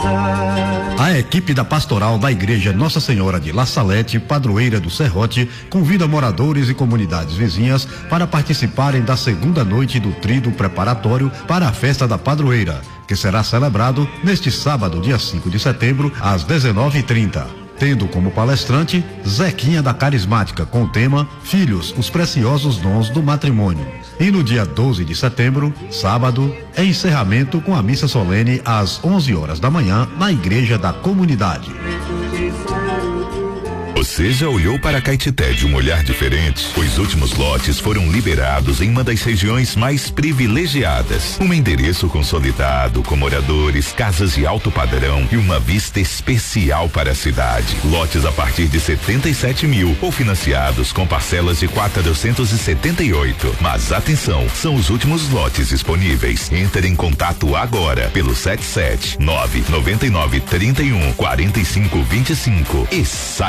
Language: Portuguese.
A equipe da Pastoral da Igreja Nossa Senhora de La Salete, padroeira do Serrote, convida moradores e comunidades vizinhas para participarem da segunda noite do tríduo preparatório para a festa da padroeira, que será celebrado neste sábado, dia 5 de setembro, às 19h30. Tendo como palestrante Zequinha da Carismática, com o tema Filhos, os Preciosos Dons do Matrimônio. E no dia 12 de setembro, sábado, é encerramento com a missa solene às 11 horas da manhã na Igreja da Comunidade. Você já olhou para Caetité de um olhar diferente? Os últimos lotes foram liberados em uma das regiões mais privilegiadas. Um endereço consolidado, com moradores, casas de alto padrão e uma vista especial para a cidade. Lotes a partir de 77 mil ou financiados com parcelas de 478. Mas atenção, são os últimos lotes disponíveis. Entre em contato agora pelo 77 999 31 45 25 e